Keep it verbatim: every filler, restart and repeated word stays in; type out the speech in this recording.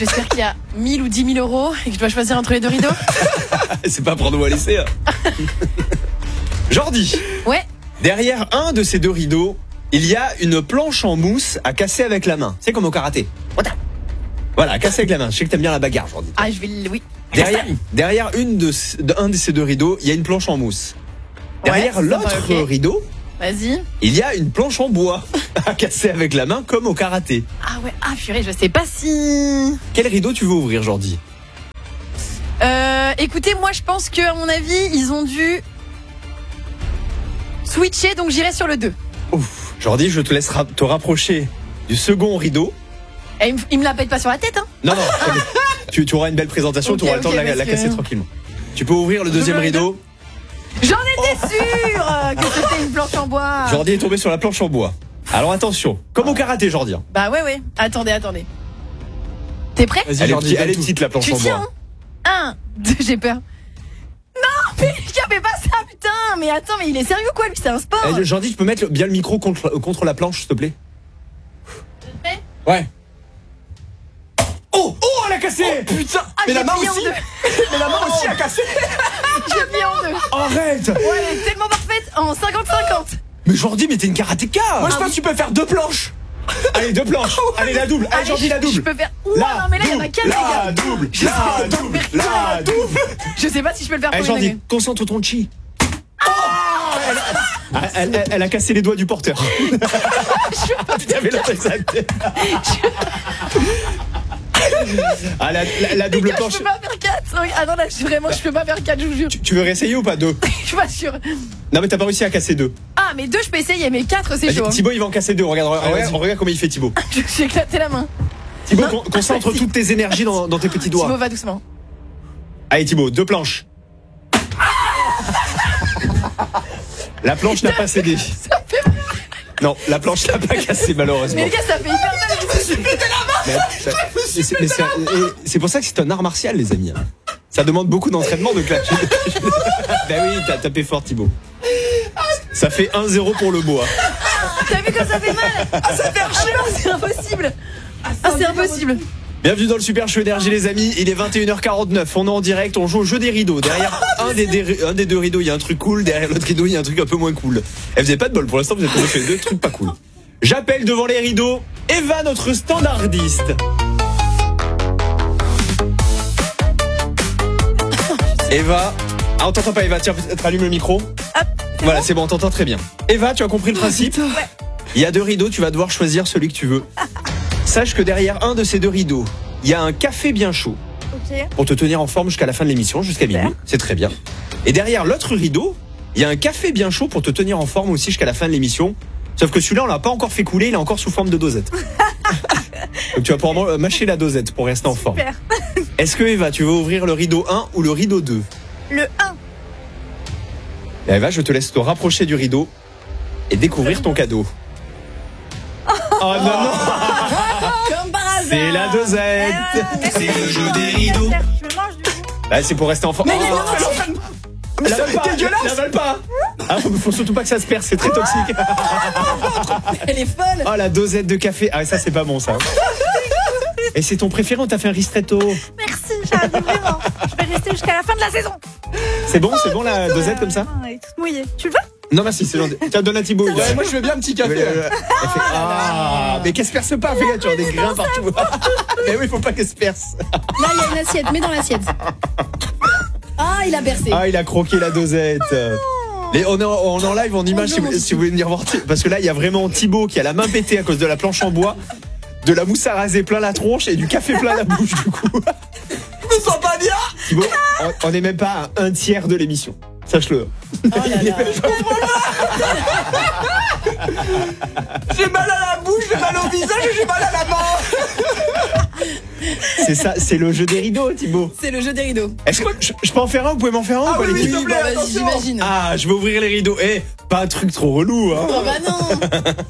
j'espère qu'il y a mille ou dix mille euros et que je dois choisir entre les deux rideaux. C'est pas prendre ou à laisser. Hein. Jordi. Ouais. Derrière un de ces deux rideaux, il y a une planche en mousse à casser avec la main. C'est comme au karaté. Voilà, à casser avec la main. Je sais que t'aimes bien la bagarre, Jordi. Ah, je vais le... Oui. Derrière, derrière une de, de, un de ces deux rideaux, il y a une planche en mousse. Derrière Ouais, l'autre sympa, ok. rideau, Vas-y. il y a une planche en bois à casser avec la main comme au karaté. Ah ouais, ah purée, je sais pas si... Quel rideau tu veux ouvrir, Jordi? Euh, écoutez, moi je pense que à mon avis, ils ont dû switcher, donc j'irai sur le deux. Ouf. Jordi, je te laisse ra- te rapprocher du second rideau. Et il, me, il me la pète pas sur la tête, hein. Non, non, tu, tu auras une belle présentation, tu Ok, auras le temps ok, de la, parce la casser que- tranquillement. Tu peux ouvrir le deuxième veux le rideau. J'en étais sûre euh, que c'était une planche en bois. Jordi est tombé sur la planche en bois. Alors attention, comme au karaté, Jordi. Bah ouais, ouais. Attendez, attendez. T'es prêt? Elle est, Jordi, petite, elle est donne tout. petite, la planche Tu en tiens, bois. hein? Un, deux, j'ai peur. Non, mais je fais pas ça, putain. Mais attends, mais il est sérieux quoi, lui? C'est un sport. Eh, Jordi, tu peux mettre le- bien le micro contre, contre la planche, s'il te plaît? Prêt? Ouais. Oh, oh, elle a cassé. Oh, putain. Ah, Mais j'ai la main plié en aussi. deux. Mais la main aussi a cassé. J'ai plié en deux. Arrête. Ouais, elle est tellement parfaite en cinquante cinquante. Mais Jordi, mais t'es une karatéka. Moi je Ah pense oui. que tu peux faire deux planches. Allez, deux planches. Allez, la double. Allez, Jordi, la Je double. peux faire. Ouah, non, mais là, il y en a quatre, les la gars. double, Je la sais pas double, faire que la ça. double. Je sais pas si je peux le faire Allez, pour Jordi, concentre ton chi. Elle, elle- elle- elle a cassé les doigts du porteur. Tu avais la tête. Ah, la, la- la double Je planche. peux pas faire quatre. Ah non, là, je- vraiment, je peux pas faire quatre, je vous jure. Tu, tu veux réessayer ou pas deux? Je suis pas sûre. Non, mais t'as pas réussi à casser deux. Ah, mais deux, je peux essayer, mais quatre, c'est Vas-y, chaud. hein. Thibaut, il va en casser deux. Regarde, regarde, Allez, regarde, regarde comment il fait, Thibaut. Je me suis éclaté la main. Thibaut, Non. con- concentre toutes tes énergies dans, dans tes petits doigts. Thibaut, va doucement. Allez, Thibaut, deux planches. La planche n'a pas cédé. Non, la planche n'a pas cassé, malheureusement. Mais les gars, ça fait hyper mal. Je me suis pété la main. Mais, ça- mais c'est- mais c'est et c'est pour ça que c'est un art martial, les amis. Ça demande beaucoup d'entraînement de claquer. Ben oui, t'as tapé fort, Thibaut. Ça fait un zéro pour le bois. T'as vu comme ça fait mal? Ah, ça fait archi mal. C'est impossible. Ah, c'est impossible. Bienvenue dans le Super Show Énergie, les amis. Il est vingt et une heures quarante-neuf. On est en direct. On joue au jeu des rideaux. Derrière un des, des- un des deux rideaux, il y a un truc cool. Derrière l'autre rideau, il y a un truc un peu moins cool. Et vous avez pas de bol. Pour l'instant, vous avez fait les deux trucs pas cool. J'appelle devant les rideaux Eva, notre standardiste. Eva. Ah, on t'entend pas, Eva. Tiens, peut-être allume le micro. Voilà, c'est bon, on t'entend très bien. Eva, tu as compris le principe? Il y a deux rideaux, tu vas devoir choisir celui que tu veux. Sache que derrière un de ces deux rideaux, il y a un café bien chaud Ok. pour te tenir en forme jusqu'à la fin de l'émission, jusqu'à minuit. C'est très bien. Et derrière l'autre rideau, il y a un café bien chaud pour te tenir en forme aussi jusqu'à la fin de l'émission. Sauf que celui-là, on l'a pas encore fait couler, il est encore sous forme de dosette. Donc tu vas pouvoir mâcher la dosette pour rester en forme. Super. Est-ce que Eva, tu veux ouvrir le rideau un ou le rideau deux? Le un. Et Eva, je te laisse te rapprocher du rideau et découvrir ton cadeau. Oh non, non, Comme par hasard. c'est la dosette. C'est le jeu des rideaux. Je me mange du coup. Bah, c'est pour rester en forme. Mais Oh, non, non, Mais la ça vale pas, fait dégueulasse. la vale pas. Ah, faut, faut surtout pas que ça se perce, c'est très toxique. Elle est folle. Oh, la dosette de café. Ah, ça, c'est pas bon, ça. Et c'est ton préféré, on t'a fait un ristretto. Merci, j'arrive vraiment. Je vais rester jusqu'à la fin de la saison. C'est bon, c'est bon, la dosette comme ça? Elle est toute mouillée. Tu le veux? Non, merci, c'est gentil. Tiens, donne à Thibaut. il a- Ouais, moi je veux bien un petit café. Euh, elle fait, ah, mais qu'elle se perce pas, fais gaffe, tu as des grains partout. Mais oui, faut pas qu'elle se perce. Là, il y a une assiette, mets dans l'assiette. Ah, il a bercé. Ah, il a croqué la dosette. Les- on, est en, on est en live, en image, si, vous- si vous voulez venir voir. Parce que là, il y a vraiment Thibaut qui a la main pétée à cause de la planche en bois, de la mousse à raser plein la tronche et du café plein la bouche, du coup. Je me sens pas bien. Thibaut, on- on n'est même pas à un tiers de l'émission. Sache-le. Oh là là. J'ai mal à la bouche, j'ai mal au visage et j'ai mal à la main. C'est ça, c'est le jeu des rideaux, Thibaut. C'est le jeu des rideaux. Est-ce que je, je peux en faire un? Vous pouvez m'en faire un Ah ou pas, oui, les oui, filles s'il te plaît, Bah, vas-y, attention. j'imagine. Ah, je vais ouvrir les rideaux. Eh, pas un truc trop relou, hein. Oh bah non.